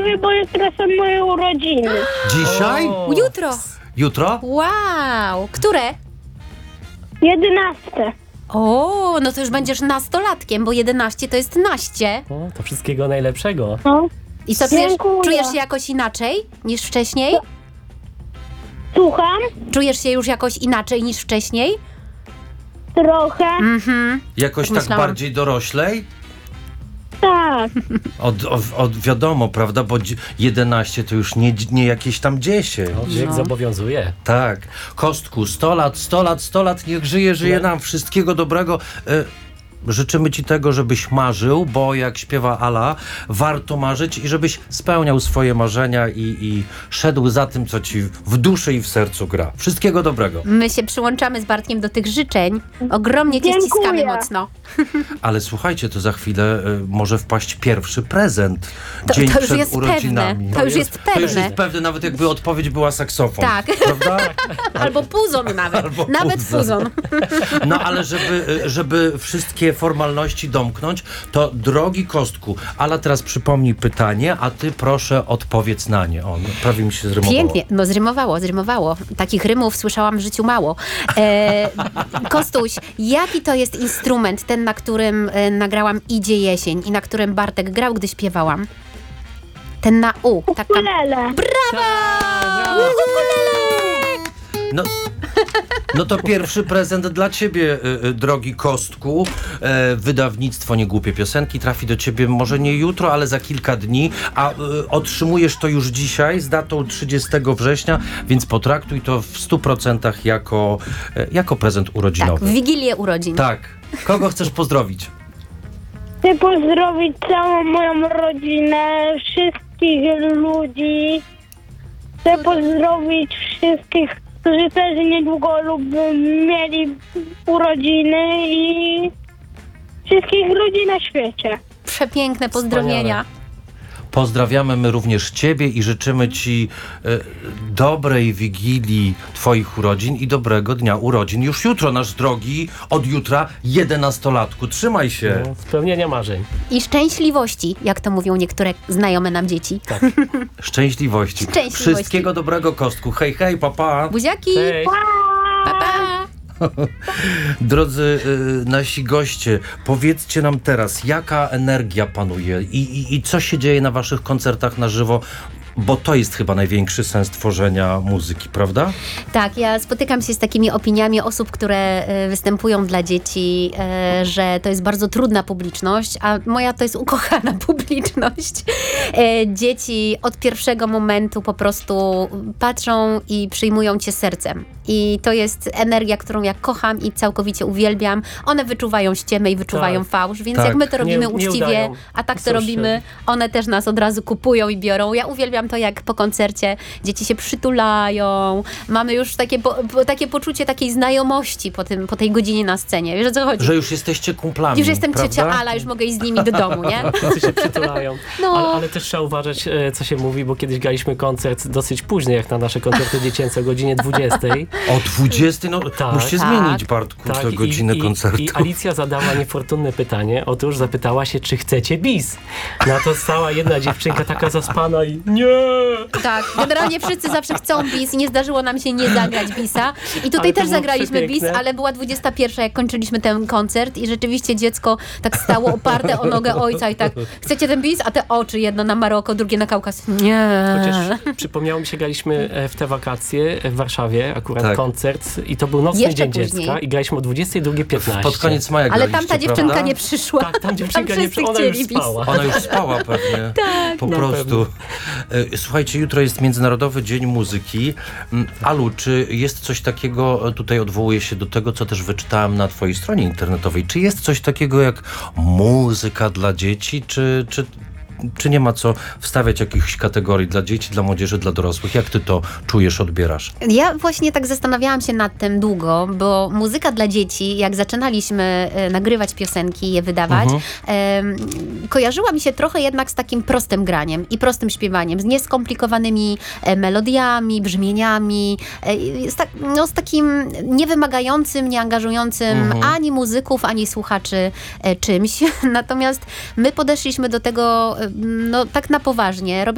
szczęśliwy, bo jutro są moje urodziny. Dzisiaj? Jutro. Jutro? Wow. Które? 11. O, no to już będziesz nastolatkiem, bo 11 to jest naście. O, to wszystkiego najlepszego. No. I co, Dziękuję. czujesz się jakoś inaczej niż wcześniej? Słucham? Czujesz się już jakoś inaczej niż wcześniej? Trochę. Jakoś tak Myślałam. bardziej doroślej? Tak. Wiadomo, prawda, bo 11 to już nie jakieś tam 10. No, wiek zobowiązuje. Tak. Kostku, 100 lat, 100 lat, 100 lat, niech żyje nam. Wszystkiego dobrego. Życzymy ci tego, żebyś marzył, bo jak śpiewa Ala, warto marzyć i żebyś spełniał swoje marzenia i szedł za tym, co ci w duszy i w sercu gra. Wszystkiego dobrego. My się przyłączamy z Bartkiem do tych życzeń. Ogromnie cię Dziękuję. ściskamy mocno. Ale słuchajcie, to za chwilę może wpaść pierwszy prezent. Dzień To już przed jest urodzinami. pewne. To już jest To już pewne. jest pewne, nawet jakby odpowiedź była saksofon. Tak. Prawda? Albo puzon nawet. Albo Nawet puzon. puzon. No ale żeby wszystkie formalności domknąć, to drogi Kostku, Ala teraz przypomnij pytanie, a ty proszę odpowiedz na nie. O, no, prawie mi się zrymowało. Pięknie. No zrymowało. Takich rymów słyszałam w życiu mało. Kostuś, jaki to jest instrument, ten, na którym nagrałam Idzie jesień i na którym Bartek grał, gdy śpiewałam? Ten na U. Taka... Ukulele. No to pierwszy prezent dla ciebie, drogi Kostku. Wydawnictwo Niegłupie Piosenki trafi do ciebie może nie jutro, ale za kilka dni, a otrzymujesz to już dzisiaj z datą 30 września, więc potraktuj to w 100% jako prezent Tak, urodzinowy. w Wigilię urodzin. Tak. Kogo chcesz pozdrowić? Chcę pozdrowić całą moją rodzinę, wszystkich ludzi. Chcę pozdrowić wszystkich, którzy też niedługo mieli urodziny i wszystkich ludzi na świecie. Przepiękne pozdrowienia. Pozdrawiamy my również ciebie i życzymy ci dobrej Wigilii twoich urodzin i dobrego dnia urodzin. Już jutro, nasz drogi, od jutra 11-latku. Trzymaj się. No, spełnienia marzeń. I szczęśliwości, jak to mówią niektóre znajome nam dzieci. Szczęśliwości. Wszystkiego dobrego, Kostku. Hej, hej, papa. Buziaki! Hej. Pa, pa. Drodzy nasi goście, powiedzcie nam teraz, jaka energia panuje i co się dzieje na waszych koncertach na żywo, bo to jest chyba największy sens tworzenia muzyki, prawda? Tak, ja spotykam się z takimi opiniami osób, które występują dla dzieci, że to jest bardzo trudna publiczność, a moja to jest ukochana publiczność. Dzieci od pierwszego momentu po prostu patrzą i przyjmują cię sercem. I to jest energia, którą ja kocham i całkowicie uwielbiam. One wyczuwają ściemę i wyczuwają fałsz, więc Tak. jak my to robimy Nie uczciwie, udają. a tak to Są robimy, one też nas od razu kupują i biorą. Ja uwielbiam to, jak po koncercie dzieci się przytulają. Mamy już takie poczucie takiej znajomości po tej godzinie na scenie. Wiesz, o co chodzi? Że już jesteście kumplami, Już jestem prawda? ciocia Ala, już mogę iść z nimi do domu, nie? Wszyscy się przytulają. No. Ale też trzeba uważać, co się mówi, bo kiedyś graliśmy koncert dosyć późno, jak na nasze koncerty dziecięce o godzinie 20. O 20? No Tak. musicie Tak. zmienić, Bartku, te godziny koncertu. I Alicja zadała niefortunne pytanie. Otóż zapytała się, czy chcecie bis. Na to stała jedna dziewczynka taka zaspana i nie! Tak, generalnie wszyscy zawsze chcą bis i nie zdarzyło nam się nie zagrać bisa. I tutaj Ale to też było zagraliśmy bis, przepiękne. ale była 21, jak kończyliśmy ten koncert i rzeczywiście dziecko tak stało oparte o nogę ojca i tak, chcecie ten bis? A te oczy, jedno na Maroko, drugie na Kaukaz. Nie. Chociaż przypomniało mi się, graliśmy w te wakacje w Warszawie, akurat Tak. koncert i to był nocny Jeszcze dzień później. dziecka i graliśmy o 22:15. Pod koniec maja Ale graliście, tamta dziewczynka prawda? nie przyszła. Tak, tam dziewczynka nie wszyscy ona już chcieli bis. spała. Ona już spała pewnie. Tak. Po Na prostu. Słuchajcie, jutro jest Międzynarodowy Dzień Muzyki. Alu, czy jest coś takiego, tutaj odwołuję się do tego, co też wyczytałem na twojej stronie internetowej, czy jest coś takiego jak muzyka dla dzieci, czy nie ma co wstawiać jakichś kategorii dla dzieci, dla młodzieży, dla dorosłych? Jak ty to czujesz, odbierasz? Ja właśnie tak zastanawiałam się nad tym długo, bo muzyka dla dzieci, jak zaczynaliśmy nagrywać piosenki i je wydawać, kojarzyła mi się trochę jednak z takim prostym graniem i prostym śpiewaniem, z nieskomplikowanymi melodiami, brzmieniami, z takim niewymagającym, nieangażującym ani muzyków, ani słuchaczy czymś. Natomiast my podeszliśmy do tego tak na poważnie, robiąc